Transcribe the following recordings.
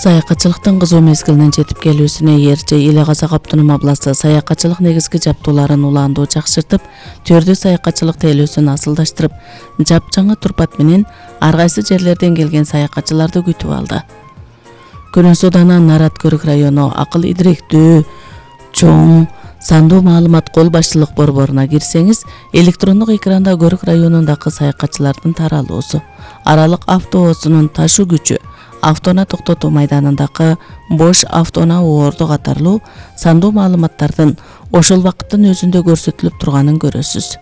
Саякатчылыктын кызуу мезгилинин жетип келүүсүнө Эрче Эле Казак автоном областы саякатчылык негизги жаптууларын улаандуу жакшыртып, төрдү саякатчылык тейлөөсүн асылдаштырып, жапжаңа турпат менен ар кайсы жерлерден келген саякатчыларды күтүп алды. Күрөн Суданан Нарат Көрүк району акыл идиректүү чоң сандуу маалымат кол башчылык борборуна кирсеңиз, электрондук экранда Көрүк районундагы саякатчылардын таралуусу, аралык автобусунун ташуу күчү, автоунаа токтотуу майданындагы бош автоунаа оорду катарлуу сандуу маалыматтардын ошол убакыттын өзүндө көрсөтүлүп турганын көрөсүз.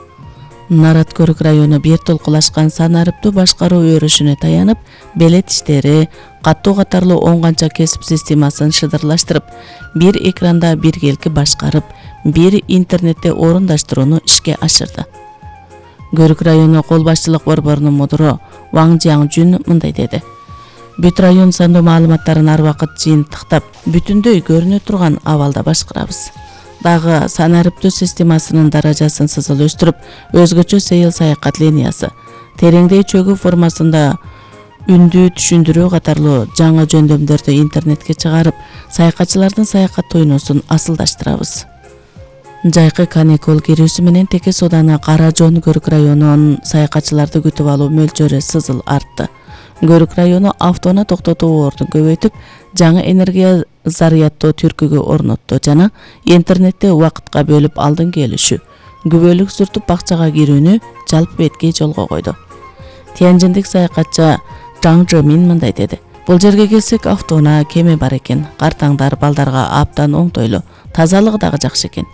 Нарат Көрүк району бир толкулашкан санариптүү башкаруу өрүшүнө таянып, белет иштери, каттоо катарлуу 10 канча кесип системасын шыдырлаштырып, бир экранда биргелки башкарып, бир интернетте орундаштырууну ишке ашырды. Көрүк району кол башчылык борборунун мудуру Ваң Жиаңжүн мындай деди: Бүт район сандуу маалыматтарын ар убакыт жыйынтыктап, бүтүндөй көрүнө турган абалда башкарабыз. Дагы санариптүү системасынын даражасын сызыл өстүрүп, өзгөчө сейил саякат линиясы, тереңдей чөгүү формасында үндүү түшүндүрүү катарлуу жаңы жөндөмдөрдү интернетке чыгарып, саякатчылардын саякат тойносун асылдаштырабыз. Жайкы каникул кирүүсү менен Текес Ооданы Кара Жоон Көрүк районунун саякатчыларды күтүп алуу мөлчөрү сызыл артты. Көрүк району автоунаа токтотуу оордун көбөйтүп, жаңы энергия зарядтоо түркүгү орнотту жана интернетте убакытка бөлүп алдын келишүү, күбөлүк сүртүп бакчага кирүүнү жалпы беткей жолго койду. Тяньжиндик саякатчы Жаң Жомин мындай деди: Бул жерге келсек, автоунаа кеме бар экен, картаңдар балдарга абдан оңтойлуу, тазалыгы дагы жакшы экен.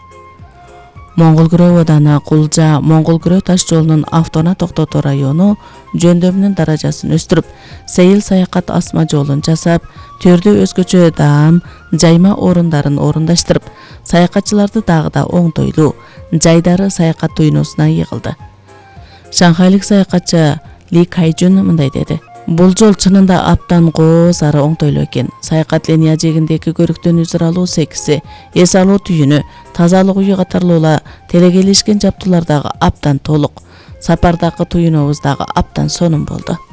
Моңгол Күрөө Ооданы Кулжа Моңгол Күрөө таш жолунун автоунаа токтотуу району жөндөмүнүн даражасын өстүрүп, сейил саякат асма жолун жасап, төрдү өзгөчө даам, жайма орундарын орундаштырып, саякатчыларды дагы да оңтойлуу, жайдары саякат тойносуна йыгылды. Шанхайлык саякатчы Ли Кайжун мындай деди: Бул жол чынында абдан кооз ары оңтойлуу экен. Саякат линия жээгиндеги көрүктөн үзүр алуу секси, эс алуу түйүнү, тазалык үйү катарлуула телегелишкен жаптуулар дагы абдан толук. Сапардагы туюнубуз дагы абдан сонун болду.